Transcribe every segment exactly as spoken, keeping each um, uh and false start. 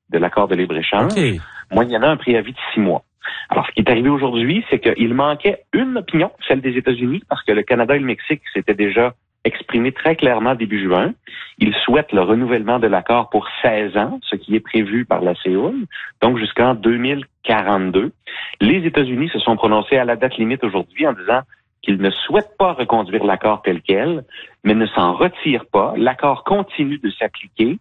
de l'accord de libre-échange, okay. moyennant un préavis de six mois. Alors, ce qui est arrivé aujourd'hui, c'est qu'il manquait une opinion, celle des États-Unis, parce que le Canada et le Mexique s'étaient déjà exprimés très clairement début juin. Ils souhaitent le renouvellement de l'accord pour seize ans, ce qui est prévu par la C E U, donc jusqu'en deux mille quarante-deux. Les États-Unis se sont prononcés à la date limite aujourd'hui en disant qu'ils ne souhaitent pas reconduire l'accord tel quel, mais ne s'en retirent pas. L'accord continue de s'appliquer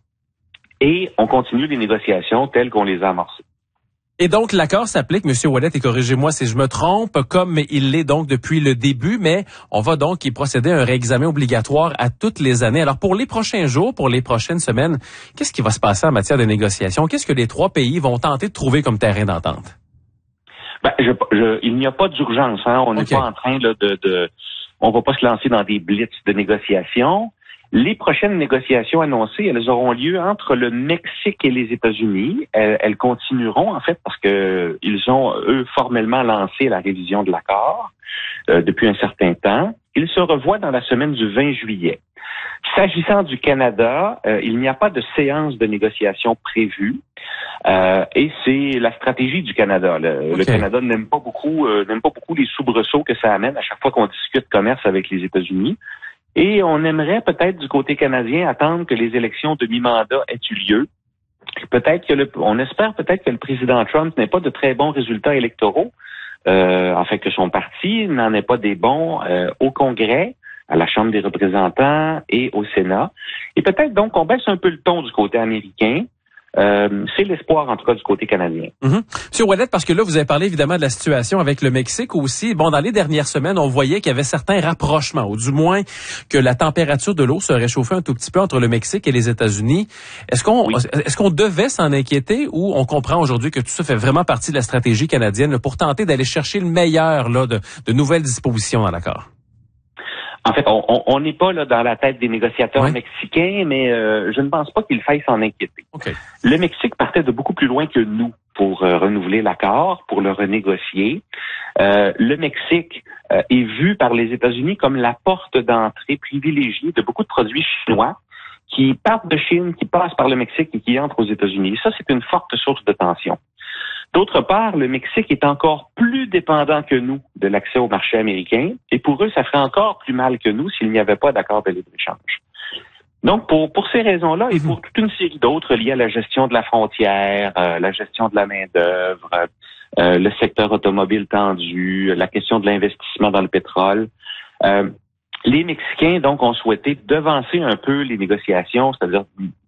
et on continue les négociations telles qu'on les a amorcées. Et donc, l'accord s'applique, M. Ouellet, et corrigez-moi si je me trompe, comme il l'est donc depuis le début, mais on va donc y procéder à un réexamen obligatoire à toutes les années. Alors, pour les prochains jours, pour les prochaines semaines, qu'est-ce qui va se passer en matière de négociation? Qu'est-ce que les trois pays vont tenter de trouver comme terrain d'entente? Ben, je, je, il n'y a pas d'urgence, hein. On n'est okay. pas en train là, de, de, on va pas se lancer dans des blitz de négociation. Les prochaines négociations annoncées, elles auront lieu entre le Mexique et les États-Unis. Elles, elles continueront, en fait, parce que ils ont, eux, formellement lancé la révision de l'accord euh, depuis un certain temps. Ils se revoient dans la semaine du vingt juillet. S'agissant du Canada, euh, il n'y a pas de séance de négociation prévue. Euh, et c'est la stratégie du Canada. Le, okay. le Canada n'aime pas beaucoup, euh, n'aime pas beaucoup les soubresauts que ça amène à chaque fois qu'on discute commerce avec les États-Unis. Et on aimerait peut-être du côté canadien attendre que les élections de mi-mandat aient eu lieu. Peut-être que le, on espère peut-être que le président Trump n'ait pas de très bons résultats électoraux, euh, en fait que son parti n'en ait pas des bons euh, au Congrès, à la Chambre des représentants et au Sénat. Et peut-être donc qu'on baisse un peu le ton du côté américain. Euh, c'est l'espoir, en tout cas, du côté canadien. Mm-hmm. Monsieur Ouellet, parce que là, vous avez parlé évidemment de la situation avec le Mexique aussi. Bon, dans les dernières semaines, on voyait qu'il y avait certains rapprochements, ou du moins que la température de l'eau se réchauffait un tout petit peu entre le Mexique et les États-Unis. Est-ce qu'on, oui. est-ce qu'on devait s'en inquiéter ou on comprend aujourd'hui que tout ça fait vraiment partie de la stratégie canadienne là, pour tenter d'aller chercher le meilleur là, de, de nouvelles dispositions dans l'accord? En fait, on n'est pas là dans la tête des négociateurs oui. mexicains, mais euh, je ne pense pas qu'il faille s'en inquiéter. Okay. Le Mexique partait de beaucoup plus loin que nous pour euh, renouveler l'accord, pour le renégocier. Euh, le Mexique euh, est vu par les États-Unis comme la porte d'entrée privilégiée de beaucoup de produits chinois qui partent de Chine, qui passent par le Mexique et qui entrent aux États-Unis. Et ça, c'est une forte source de tension. D'autre part, le Mexique est encore plus dépendant que nous de l'accès au marché américain et pour eux, ça ferait encore plus mal que nous s'il n'y avait pas d'accord de libre-échange. Donc, pour, pour ces raisons-là et pour toute une série d'autres liées à la gestion de la frontière, euh, la gestion de la main-d'œuvre, euh, le secteur automobile tendu, la question de l'investissement dans le pétrole, euh, les Mexicains, donc, ont souhaité devancer un peu les négociations, c'est-à-dire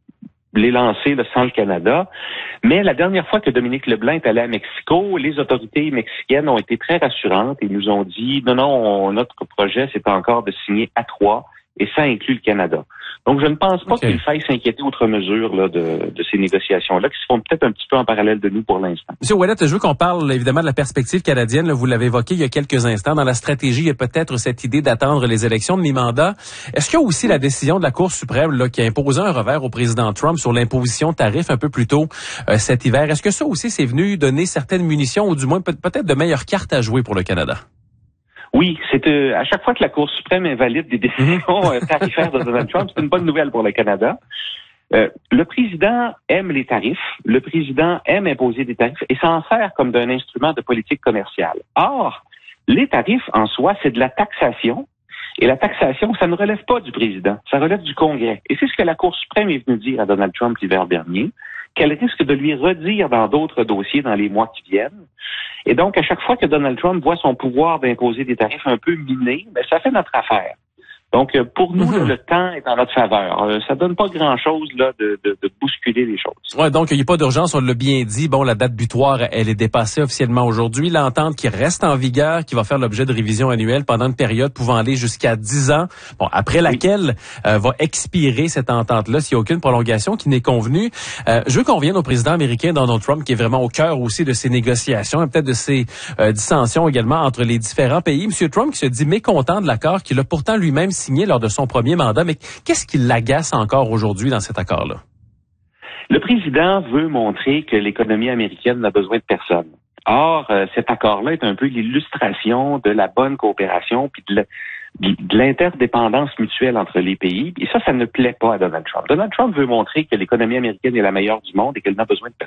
les lancer là, sans le Canada. Mais la dernière fois que Dominique Leblanc est allé à Mexico, les autorités mexicaines ont été très rassurantes et nous ont dit non, non, on, notre projet, c'est encore de signer à trois et ça inclut le Canada. Donc, je ne pense pas okay. qu'il faille s'inquiéter outre mesure là, de, de ces négociations-là, qui se font peut-être un petit peu en parallèle de nous pour l'instant. Monsieur Ouellet, je veux qu'on parle évidemment de la perspective canadienne. Là, vous l'avez évoqué il y a quelques instants. Dans la stratégie, il y a peut-être cette idée d'attendre les élections de mi-mandat. Est-ce qu'il y a aussi la décision de la Cour suprême là, qui a imposé un revers au président Trump sur l'imposition de tarifs un peu plus tôt euh, cet hiver? Est-ce que ça aussi, c'est venu donner certaines munitions ou du moins peut- peut-être de meilleures cartes à jouer pour le Canada? Oui, c'est euh, à chaque fois que la Cour suprême invalide des décisions euh, tarifaires de Donald Trump, c'est une bonne nouvelle pour le Canada. Euh, le président aime les tarifs, le président aime imposer des tarifs et s'en sert comme d'un instrument de politique commerciale. Or, les tarifs en soi, c'est de la taxation et la taxation, ça ne relève pas du président, ça relève du Congrès. Et c'est ce que la Cour suprême est venue dire à Donald Trump l'hiver dernier, qu'elle risque de lui redire dans d'autres dossiers dans les mois qui viennent. Et donc, à chaque fois que Donald Trump voit son pouvoir d'imposer des tarifs un peu minés, ben, ça fait notre affaire. Donc, pour nous, mm-hmm. le temps est en notre faveur. Euh, ça donne pas grand-chose là de, de, de bousculer les choses. Ouais, donc il n'y a pas d'urgence, on l'a bien dit. Bon, la date butoir, elle est dépassée officiellement aujourd'hui. L'entente qui reste en vigueur, qui va faire l'objet de révision annuelle pendant une période pouvant aller jusqu'à dix ans. Bon, après laquelle oui. euh, va expirer cette entente-là s'il n'y a aucune prolongation qui n'est convenue. Euh, je veux qu'on revienne au président américain Donald Trump, qui est vraiment au cœur aussi de ces négociations et peut-être de ces euh, dissensions également entre les différents pays. Monsieur Trump qui se dit mécontent de l'accord qu'il a pourtant lui-même signé lors de son premier mandat. Mais qu'est-ce qui l'agace encore aujourd'hui dans cet accord-là? Le président veut montrer que l'économie américaine n'a besoin de personne. Or, euh, cet accord-là est un peu l'illustration de la bonne coopération puis de, de l'interdépendance mutuelle entre les pays. Et ça, ça ne plaît pas à Donald Trump. Donald Trump veut montrer que l'économie américaine est la meilleure du monde et qu'elle n'a besoin de personne.